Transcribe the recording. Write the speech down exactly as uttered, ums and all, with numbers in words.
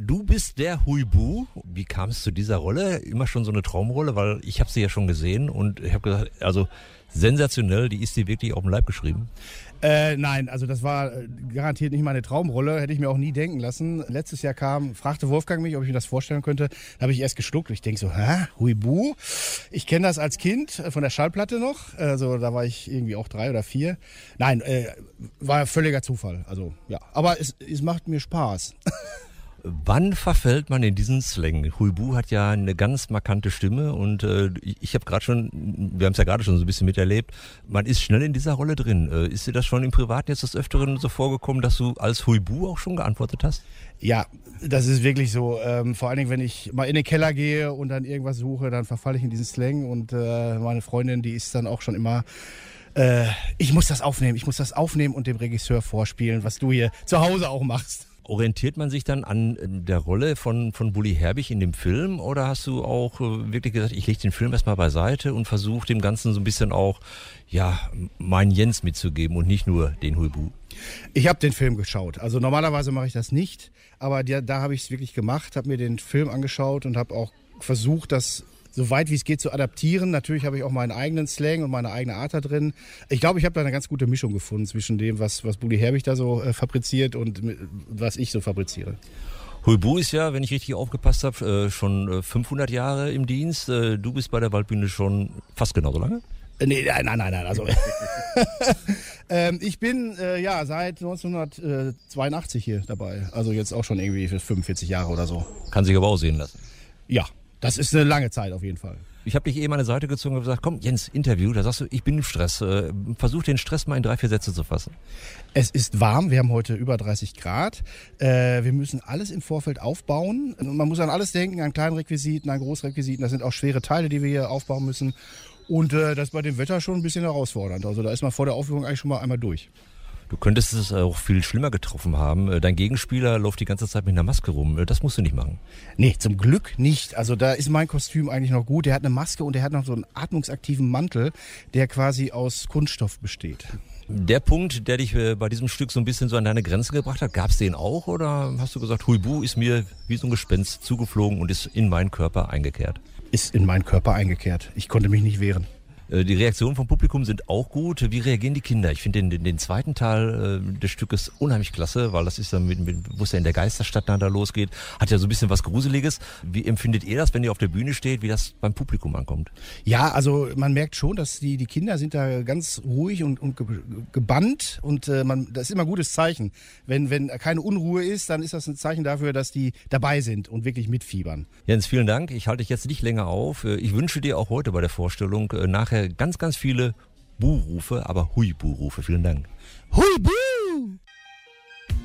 Du bist der Huibu. Wie kam es zu dieser Rolle? Immer schon so eine Traumrolle, weil ich habe sie ja schon gesehen und ich habe gesagt, also sensationell, die ist dir wirklich auf den Leib geschrieben. Äh, nein, also das war garantiert nicht meine Traumrolle, hätte ich mir auch nie denken lassen. Letztes Jahr kam, fragte Wolfgang mich, ob ich mir das vorstellen könnte. Da habe ich erst geschluckt. Ich denke so, hä, Huibu? Ich kenne das als Kind von der Schallplatte noch. Also da war ich irgendwie auch drei oder vier. Nein, äh, war völliger Zufall. Also ja, aber es, es macht mir Spaß. Wann verfällt man in diesen Slang? Huibu hat ja eine ganz markante Stimme und äh, ich habe gerade schon, wir haben es ja gerade schon so ein bisschen miterlebt, man ist schnell in dieser Rolle drin. Äh, ist dir das schon im Privaten jetzt des Öfteren so vorgekommen, dass du als Huibu auch schon geantwortet hast? Ja, das ist wirklich so. Ähm, vor allen Dingen, wenn ich mal in den Keller gehe und dann irgendwas suche, dann verfalle ich in diesen Slang und äh, meine Freundin, die ist dann auch schon immer... Äh, ich muss das aufnehmen, ich muss das aufnehmen und dem Regisseur vorspielen, was du hier zu Hause auch machst. Orientiert man sich dann an der Rolle von, von Bully Herbig in dem Film oder hast du auch wirklich gesagt, ich lege den Film erstmal beiseite und versuche dem Ganzen so ein bisschen auch, ja, meinen Jens mitzugeben und nicht nur den Huibu? Ich habe den Film geschaut. Also normalerweise mache ich das nicht, aber da, da habe ich es wirklich gemacht, habe mir den Film angeschaut und habe auch versucht, das so weit wie es geht zu adaptieren. Natürlich habe ich auch meinen eigenen Slang und meine eigene Art da drin. Ich glaube, ich habe da eine ganz gute Mischung gefunden zwischen dem, was, was Bully Herbig da so äh, fabriziert und mit, was ich so fabriziere. Huibu ist ja, wenn ich richtig aufgepasst habe, äh, schon fünfhundert Jahre im Dienst. Äh, du bist bei der Waldbühne schon fast genauso lange? Äh, nee, nein, nein, nein. Also ähm, ich bin äh, ja seit neunzehnhundertzweiundachtzig hier dabei. Also jetzt auch schon irgendwie für fünfundvierzig Jahre oder so. Kann sich aber aussehen lassen. Ja. Das ist eine lange Zeit auf jeden Fall. Ich habe dich eben an die Seite gezogen und gesagt, komm Jens, Interview, da sagst du, ich bin im Stress. Versuch den Stress mal in drei, vier Sätze zu fassen. Es ist warm, wir haben heute über dreißig Grad. Äh, wir müssen alles im Vorfeld aufbauen. Man muss an alles denken, an kleinen Requisiten, an Großrequisiten. Das sind auch schwere Teile, die wir hier aufbauen müssen. Und äh, das ist bei dem Wetter schon ein bisschen herausfordernd. Also da ist man vor der Aufführung eigentlich schon mal einmal durch. Du könntest es auch viel schlimmer getroffen haben. Dein Gegenspieler läuft die ganze Zeit mit einer Maske rum. Das musst du nicht machen. Nee, zum Glück nicht. Also da ist mein Kostüm eigentlich noch gut. Der hat eine Maske und der hat noch so einen atmungsaktiven Mantel, der quasi aus Kunststoff besteht. Der Punkt, der dich bei diesem Stück so ein bisschen so an deine Grenze gebracht hat, gab es den auch? Oder hast du gesagt, Huibu ist mir wie so ein Gespenst zugeflogen und ist in meinen Körper eingekehrt? Ist in meinen Körper eingekehrt. Ich konnte mich nicht wehren. Die Reaktionen vom Publikum sind auch gut. Wie reagieren die Kinder? Ich finde den, den, den zweiten Teil äh, des Stückes unheimlich klasse, weil das ist dann, mit, mit, wo es ja in der Geisterstadt dann da losgeht, hat ja so ein bisschen was Gruseliges. Wie empfindet ihr das, wenn ihr auf der Bühne steht, wie das beim Publikum ankommt? Ja, also man merkt schon, dass die, die Kinder sind da ganz ruhig und, und ge, gebannt und äh, man, das ist immer ein gutes Zeichen. Wenn, wenn keine Unruhe ist, dann ist das ein Zeichen dafür, dass die dabei sind und wirklich mitfiebern. Jens, vielen Dank. Ich halte dich jetzt nicht länger auf. Ich wünsche dir auch heute bei der Vorstellung nachher ganz, ganz viele Bu-Rufe, aber Huibu-Rufe. Vielen Dank. Huibu!